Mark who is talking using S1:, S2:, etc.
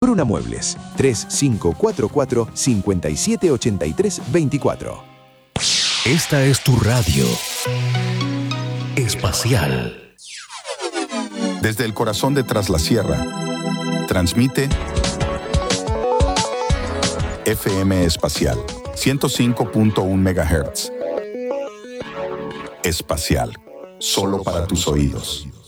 S1: Bruna Muebles, 3544-5783-24.
S2: Esta es tu radio espacial.
S3: Desde el corazón de Tras la Sierra, transmite FM Espacial, 105.1 MHz. Espacial, solo para tus oídos.